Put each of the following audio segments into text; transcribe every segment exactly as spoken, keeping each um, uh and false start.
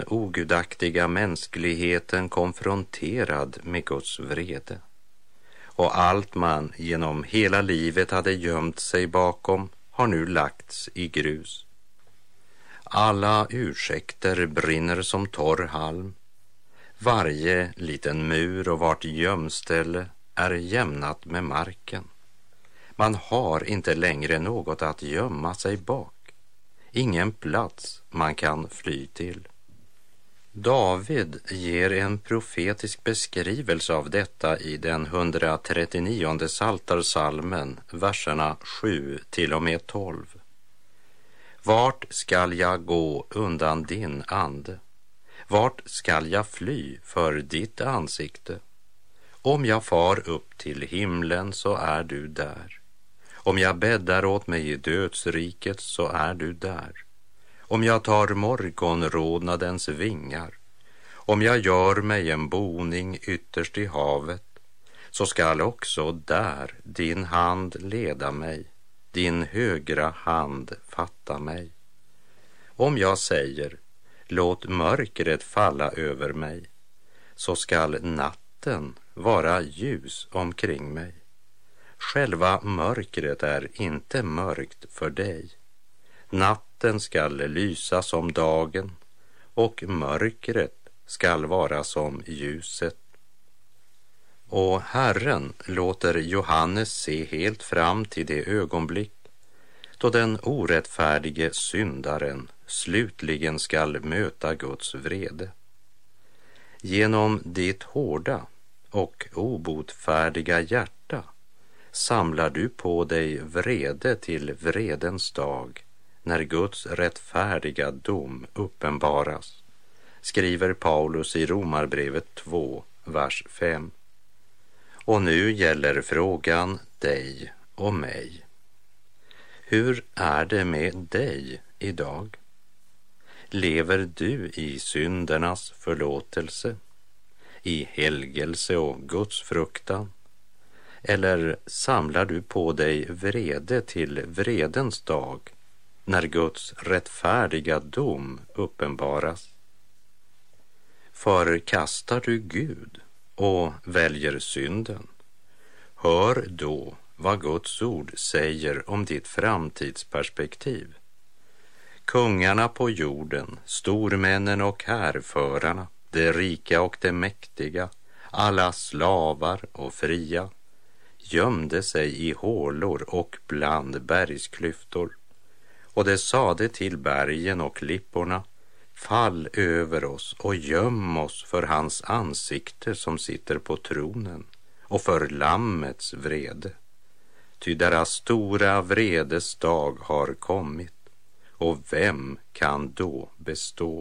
ogudaktiga mänskligheten konfronterad med Guds vrede. Och allt man genom hela livet hade gömt sig bakom har nu lagts i grus. Alla ursäkter brinner som torr halm. Varje liten mur och vart gömställe är jämnat med marken. Man har inte längre något att gömma sig bak. Ingen plats man kan fly till. David ger en profetisk beskrivelse av detta i den hundratrettionionde psaltarpsalmen, verserna sju till och med tolv. Vart skall jag gå undan din ande? Vart skall jag fly för ditt ansikte? Om jag far upp till himlen så är du där. Om jag bäddar åt mig i dödsriket så är du där. Om jag tar morgonrodnadens vingar, om jag gör mig en boning ytterst i havet, så skall också där din hand leda mig, din högra hand fatta mig. Om jag säger, låt mörkret falla över mig, så skall natten vara ljus omkring mig. Själva mörkret är inte mörkt för dig. Natten skall lysa som dagen och mörkret skall vara som ljuset. Och Herren låter Johannes se helt fram till det ögonblick då den orättfärdige syndaren slutligen skall möta Guds vrede. Genom ditt hårda och obotfärdiga hjärta samlar du på dig vrede till vredens dag, när Guds rättfärdiga dom uppenbaras, skriver Paulus i Romarbrevet två, vers fem. Och nu gäller frågan dig och mig. Hur är det med dig idag? Lever du i syndernas förlåtelse, i helgelse och Guds fruktan? Eller samlar du på dig vrede till vredens dag, när Guds rättfärdiga dom uppenbaras? Förkastar du Gud och väljer synden? Hör då vad Guds ord säger om ditt framtidsperspektiv. Kungarna på jorden, stormännen och härförarna, de rika och de mäktiga, alla slavar och fria, gömde sig i hålor och bland bergsklyftor. Och det sade till bergen och klipporna, fall över oss och göm oss för hans ansikte som sitter på tronen och för lammets vrede. Ty deras stora vredes dag har kommit, och vem kan då bestå?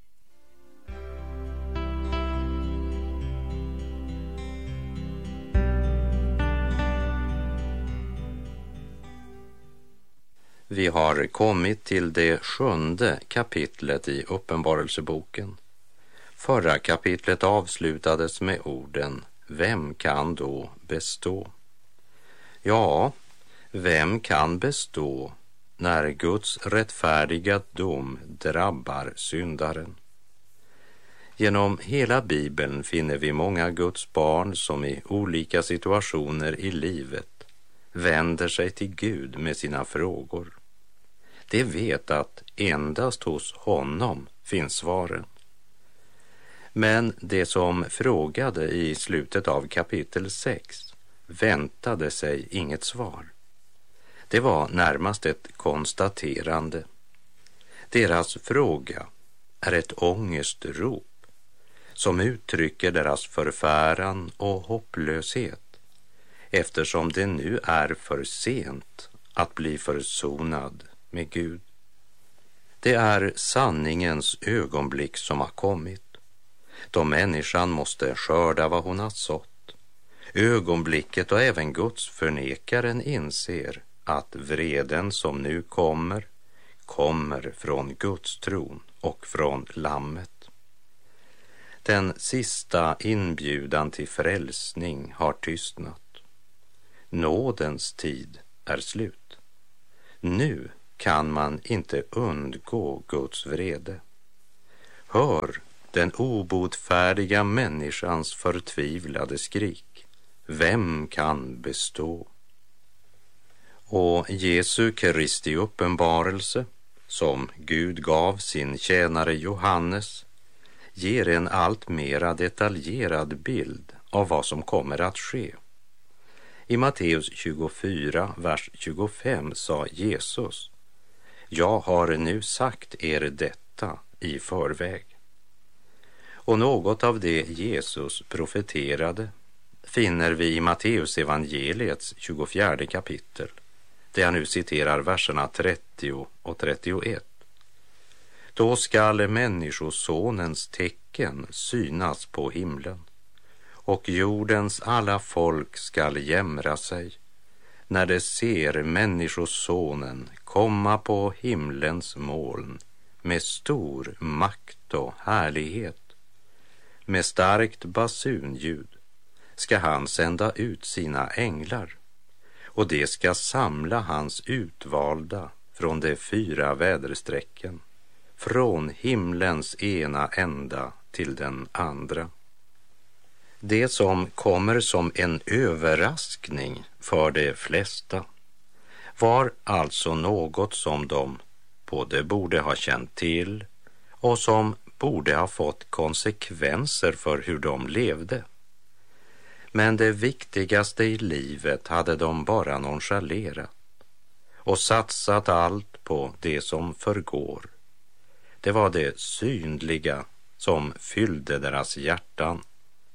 Vi har kommit till det sjunde kapitlet i Uppenbarelseboken. Förra kapitlet avslutades med orden, vem kan då bestå? Ja, vem kan bestå när Guds rättfärdiga dom drabbar syndaren? Genom hela Bibeln finner vi många Guds barn som i olika situationer i livet vänder sig till Gud med sina frågor. De vet att endast hos honom finns svaren. Men det som frågade i slutet av kapitel sex väntade sig inget svar. Det var närmast ett konstaterande. Deras fråga är ett ångestrop som uttrycker deras förfäran och hopplöshet, eftersom det nu är för sent att bli försonad med Gud. Det är sanningens ögonblick som har kommit, då människan måste skörda vad hon har sått. Ögonblicket och även Guds förnekaren inser att vreden som nu kommer, kommer från Guds tron och från lammet. Den sista inbjudan till frälsning har tystnat. Nådens tid är slut. Nu kan man inte undgå Guds vrede. Hör den obotfärdiga människans förtvivlade skrik. Vem kan bestå? Och Jesu Kristi uppenbarelse, som Gud gav sin tjänare Johannes, ger en allt mera detaljerad bild av vad som kommer att ske. I Matteus tjugofyra, vers tjugofem sa Jesus: jag har nu sagt er detta i förväg. Och något av det Jesus profeterade finner vi i Matteus evangeliets tjugofjärde kapitel, där jag nu citerar verserna trettio och trettioett. Då skall människosonens tecken synas på himlen, och jordens alla folk skall jämra sig när de ser människosonen komma på himlens moln med stor makt och härlighet. Med starkt basunljud ska han sända ut sina änglar, och de ska samla hans utvalda från de fyra väderstrecken, från himlens ena ända till den andra. Det som kommer som en överraskning för de flesta var alltså något som de både borde ha känt till och som borde ha fått konsekvenser för hur de levde. Men det viktigaste i livet hade de bara nonchalerat och satsat allt på det som förgår. Det var det synliga som fyllde deras hjärtan.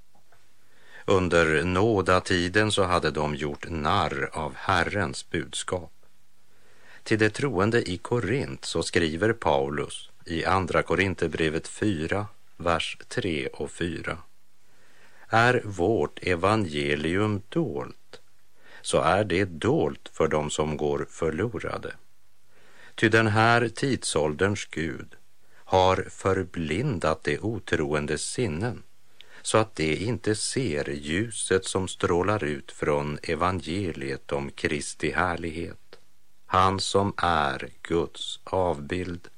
Under nådatiden så hade de gjort narr av Herrens budskap. Till de troende i Korint så skriver Paulus i andra Korinthierbrevet fyra, vers tre och fyra. Är vårt evangelium dolt, så är det dolt för dem som går förlorade. Ty den här tidsålderns Gud har förblindat de otroendes sinnen, så att de inte ser ljuset som strålar ut från evangeliet om Kristi härlighet, han som är Guds avbild.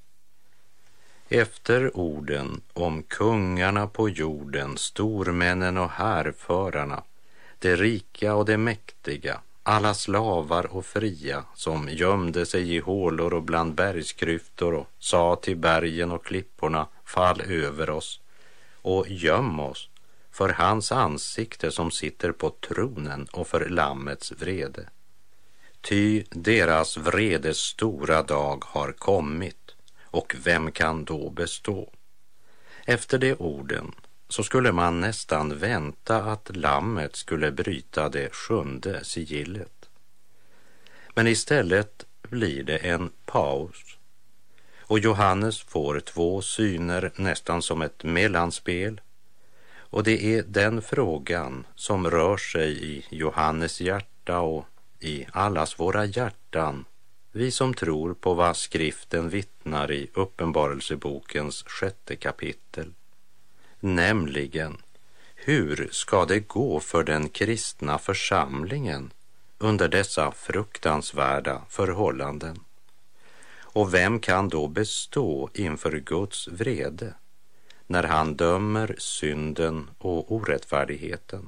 Efter orden om kungarna på jorden, stormännen och härförarna, de rika och de mäktiga, alla slavar och fria som gömde sig i hålor och bland bergskryftor och sa till bergen och klipporna: fall över oss och göm oss för hans ansikte som sitter på tronen och för lammets vrede. Ty deras vredes stora dag har kommit, och vem kan då bestå? Efter de orden så skulle man nästan vänta att lammet skulle bryta det sjunde sigillet. Men istället blir det en paus, och Johannes får två syner nästan som ett mellanspel. Och det är den frågan som rör sig i Johannes hjärta och i allas våra hjärtan, vi som tror på vad skriften vittnar i Uppenbarelsebokens sjätte kapitel. Nämligen, hur ska det gå för den kristna församlingen under dessa fruktansvärda förhållanden? Och vem kan då bestå inför Guds vrede när han dömer synden och orättfärdigheten?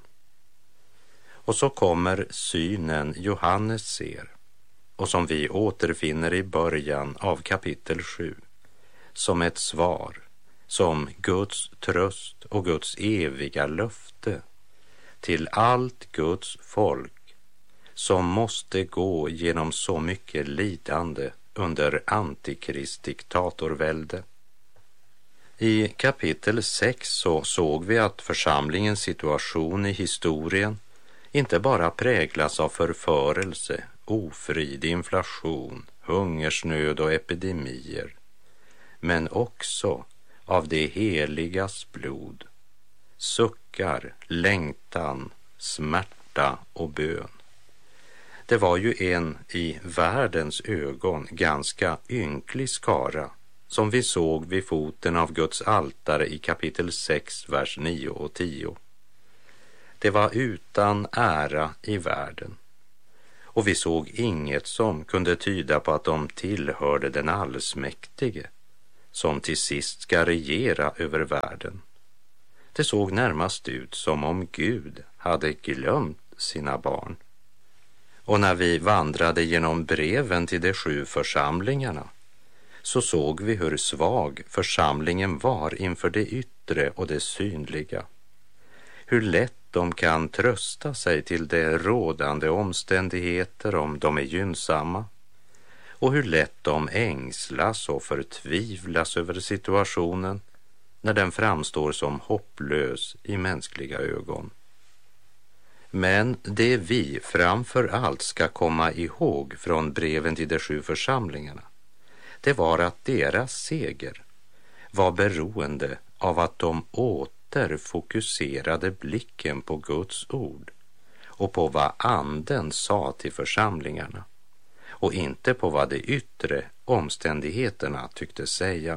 Och så kommer synen Johannes ser, och som vi återfinner i början av kapitel sju, som ett svar, som Guds tröst och Guds eviga löfte till allt Guds folk som måste gå genom så mycket lidande under antikristdiktatorvälde. I kapitel sex så såg vi att församlingens situation i historien inte bara präglas av förförelse, ofrid, inflation, hungersnöd och epidemier, men också av det heligas blod, suckar, längtan, smärta och bön. Det var ju en i världens ögon ganska ynklig skara som vi såg vid foten av Guds altare i kapitel sex, vers nio och tio. Det var utan ära i världen, och vi såg inget som kunde tyda på att de tillhörde den allsmäktige, som till sist ska regera över världen. Det såg närmast ut som om Gud hade glömt sina barn. Och när vi vandrade genom breven till de sju församlingarna så såg vi hur svag församlingen var inför det yttre och det synliga. Hur lätt de kan trösta sig till de rådande omständigheter om de är gynnsamma, och hur lätt de ängslas och förtvivlas över situationen när den framstår som hopplös i mänskliga ögon. Men det vi framför allt ska komma ihåg från breven till de sju församlingarna, det var att deras seger var beroende av att de åter fokuserade blicken på Guds ord och på vad anden sa till församlingarna, och inte på vad de yttre omständigheterna tyckte säga.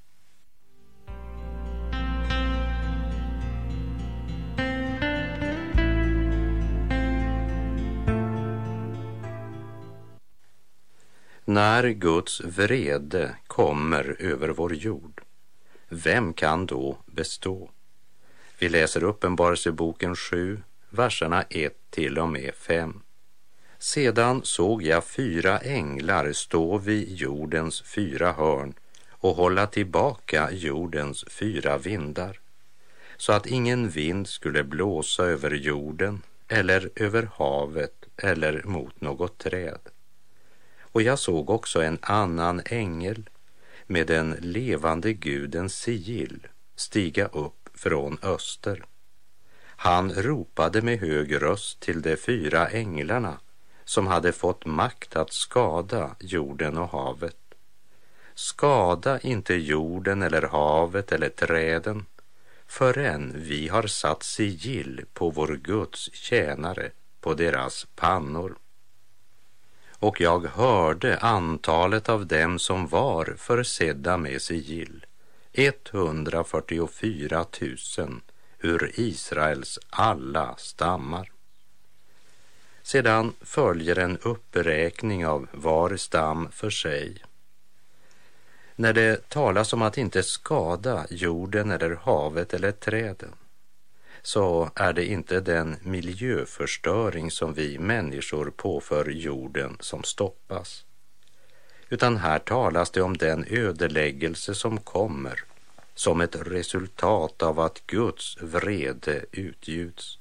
När Guds vrede kommer över vår jord, vem kan då bestå? Vi läser Uppenbarelseboken sju, verserna ett till och med fem. Sedan såg jag fyra änglar stå vid jordens fyra hörn och hålla tillbaka jordens fyra vindar, så att ingen vind skulle blåsa över jorden eller över havet eller mot något träd. Och jag såg också en annan ängel med den levande gudens sigill stiga upp från öster. Han ropade med hög röst till de fyra änglarna som hade fått makt att skada jorden och havet. Skada inte jorden eller havet eller träden förrän vi har satt sigill på vår Guds tjänare på deras pannor. Och jag hörde antalet av dem som var försedda med sigill, etthundrafyrtiofyra tusen ur Israels alla stammar. Sedan följer en uppräkning av var stam för sig. När det talas om att inte skada jorden eller havet eller träden, så är det inte den miljöförstöring som vi människor påför jorden som stoppas, utan här talas det om den ödeläggelse som kommer som ett resultat av att Guds vrede utgjuts.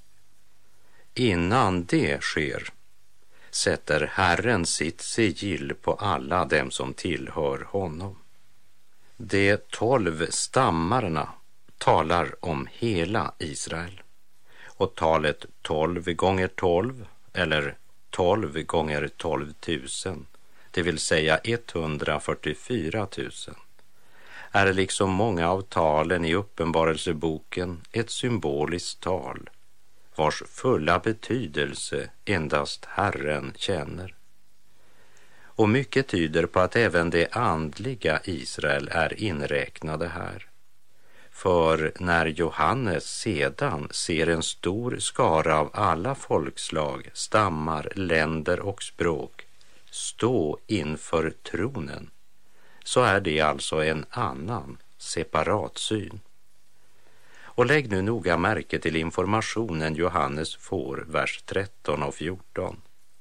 Innan det sker sätter Herren sitt sigill på alla dem som tillhör honom. De tolv stammarna talar om hela Israel, och talet tolv gånger tolv eller tolv gånger tolv tusen, det vill säga etthundrafyrtiofyra tusen, är liksom många av talen i Uppenbarelseboken ett symboliskt tal vars fulla betydelse endast Herren känner. Och mycket tyder på att även det andliga Israel är inräknade här. För när Johannes sedan ser en stor skara av alla folkslag, stammar, länder och språk stå inför tronen, så är det alltså en annan, separat syn. Och lägg nu noga märke till informationen Johannes får, vers tretton och fjorton.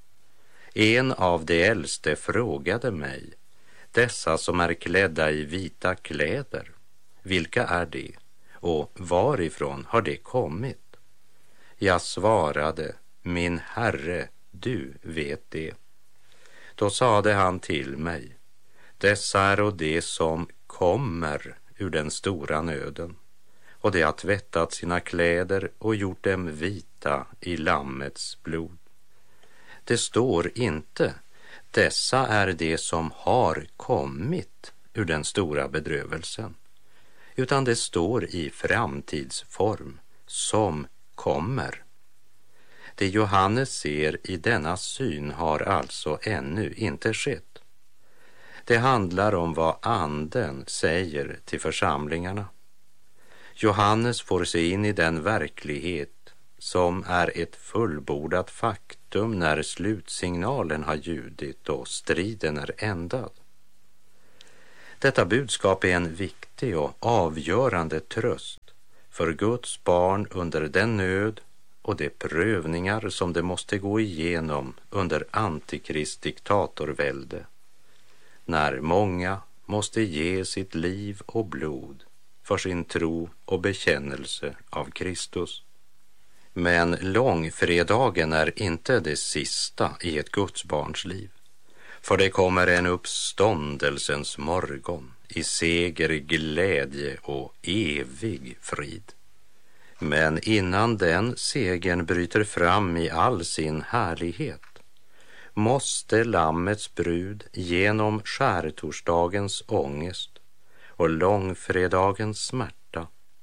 En av de äldste frågade mig, dessa som är klädda i vita kläder, vilka är det och varifrån har det kommit? Jag svarade, min Herre, du vet det. Då sade han till mig, dessa är och det som kommer ur den stora nöden, och de har tvättat sina kläder och gjort dem vita i lammets blod. Det står inte, dessa är det som har kommit ur den stora bedrövelsen, utan det står i framtidsform, som kommer. Det Johannes ser i denna syn har alltså ännu inte skett. Det handlar om vad anden säger till församlingarna. Johannes får se in i den verklighet som är ett fullbordat faktum när slutsignalen har ljudit och striden är ändad. Detta budskap är en viktig och avgörande tröst för Guds barn under den nöd och de prövningar som de måste gå igenom under Antikrist diktatorvälde, när många måste ge sitt liv och blod för sin tro och bekännelse av Kristus. Men långfredagen är inte det sista i ett Guds barns liv, för det kommer en uppståndelsens morgon i seger, glädje och evig frid. Men innan den segern bryter fram i all sin härlighet måste lammets brud genom skärtorsdagens ångest och långfredagens smärta.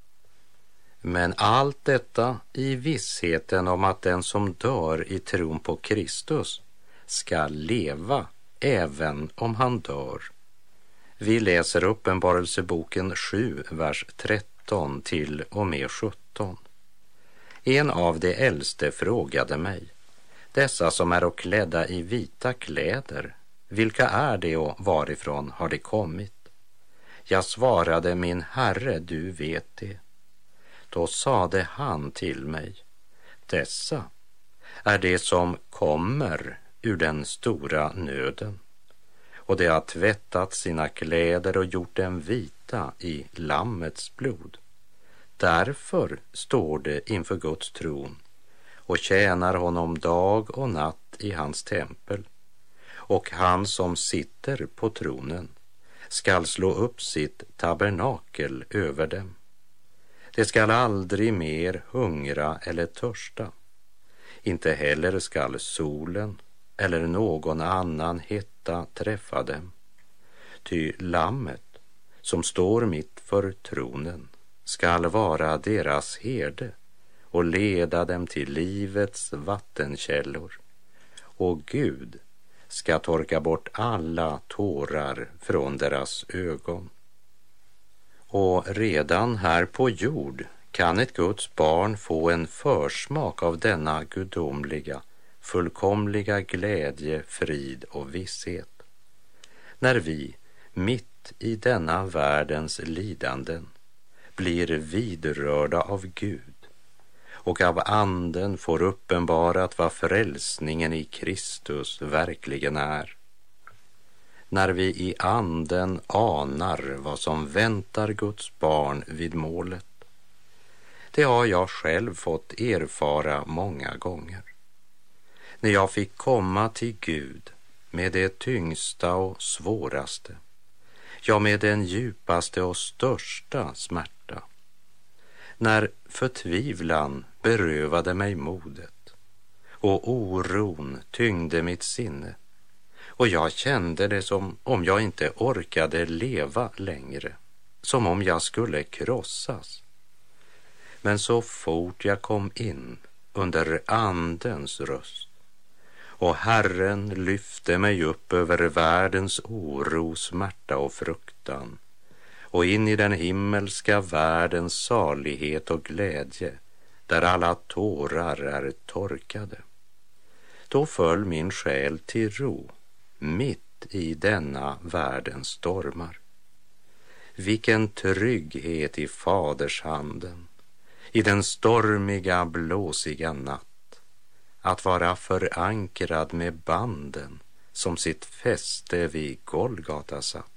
Men allt detta i vissheten om att den som dör i tron på Kristus ska leva även om han dör. Vi läser Uppenbarelseboken sju, vers tretton till och med sjutton. En av de äldste frågade mig: dessa som är och klädda i vita kläder, vilka är det och varifrån har de kommit? Jag svarade: min Herre, du vet det. Då sade han till mig: dessa är det som kommer ur den stora nöden, och de har tvättat sina kläder och gjort dem vita i lammets blod. Därför står det inför Guds tron och tjänar honom dag och natt i hans tempel, och han som sitter på tronen skall slå upp sitt tabernakel över dem. Det skall aldrig mer hungra eller törsta, inte heller skall solen eller någon annan hetta träffa dem. Ty lammet som står mitt för tronen skall vara deras herde och leda dem till livets vattenkällor, och Gud ska torka bort alla tårar från deras ögon. Och redan här på jord kan ett Guds barn få en försmak av denna gudomliga, fullkomliga glädje, frid och visshet. När vi mitt i denna världens lidanden blir vidrörda av Gud och av anden får uppenbarat vad frälsningen i Kristus verkligen är. När vi i anden anar vad som väntar Guds barn vid målet. Det har jag själv fått erfara många gånger. När jag fick komma till Gud med det tyngsta och svåraste, ja, med den djupaste och största smärta. När förtvivlan berövade mig modet och oron tyngde mitt sinne, och jag kände det som om jag inte orkade leva längre, som om jag skulle krossas. Men så fort jag kom in under andens röst och Herren lyfte mig upp över världens oro, smärta och fruktan och in i den himmelska världens salighet och glädje, där alla tårar är torkade. Då föll min själ till ro mitt i denna världens stormar. Vilken trygghet i faders handen, i den stormiga, blåsiga natt, att vara förankrad med banden som sitt fäste vid Golgata satt.